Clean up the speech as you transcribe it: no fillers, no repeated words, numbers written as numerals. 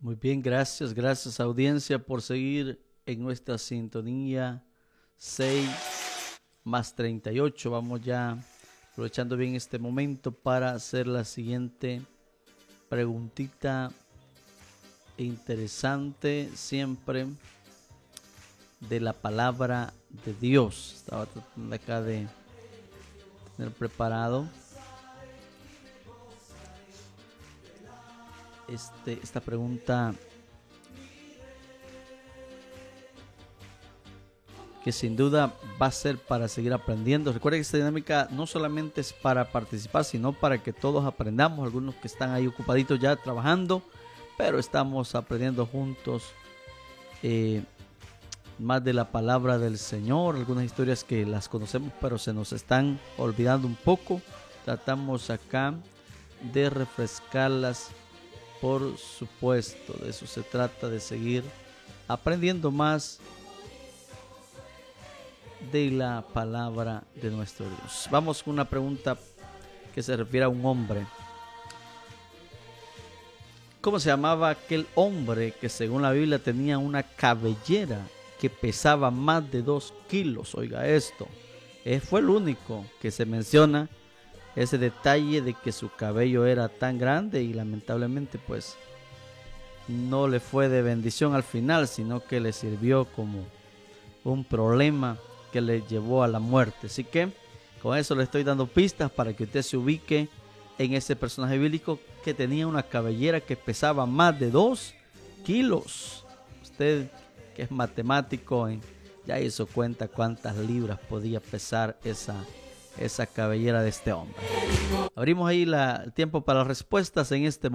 Muy bien, gracias audiencia por seguir en nuestra sintonía 6 más 38. Vamos ya aprovechando bien este momento para hacer la siguiente preguntita interesante siempre de la palabra de Dios. Estaba tratando acá de tener preparado esta pregunta que sin duda va a ser para seguir aprendiendo. Recuerda que esta dinámica no solamente es para participar, sino para que todos aprendamos. Algunos que están ahí ocupaditos ya trabajando, pero estamos aprendiendo juntos más de la palabra del Señor. Algunas historias que las conocemos, pero se nos están olvidando un poco. Tratamos acá de refrescarlas. Por supuesto, de eso se trata, de seguir aprendiendo más de la palabra de nuestro Dios. Vamos con una pregunta que se refiere a un hombre. ¿Cómo se llamaba aquel hombre que según la Biblia tenía una cabellera que pesaba más de 2 kilos? Oiga esto, fue el único que se menciona ese detalle de que su cabello era tan grande y lamentablemente pues no le fue de bendición al final, sino que le sirvió como un problema que le llevó a la muerte. Así que con eso le estoy dando pistas para que usted se ubique en ese personaje bíblico que tenía una cabellera que pesaba más de 2 kilos. Usted que es matemático ya hizo cuenta cuántas libras podía pesar esa cabellera de este hombre. Abrimos ahí el tiempo para las respuestas en este momento.